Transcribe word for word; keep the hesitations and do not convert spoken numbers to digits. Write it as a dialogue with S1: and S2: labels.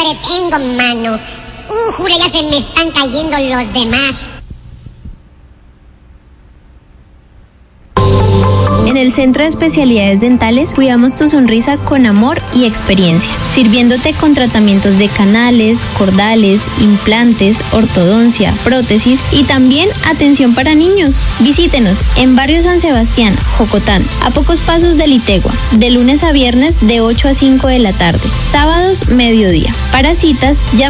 S1: entretengo, mano. Uh, jura, ya se me están cayendo los demás.
S2: En el Centro de Especialidades Dentales cuidamos tu sonrisa con amor y experiencia, sirviéndote con tratamientos de canales, cordales, implantes, ortodoncia, prótesis y también atención para niños. Visítenos en Barrio San Sebastián, Jocotán, a pocos pasos de Litegua, de lunes a viernes de ocho a cinco de la tarde, sábados mediodía. Para citas, llama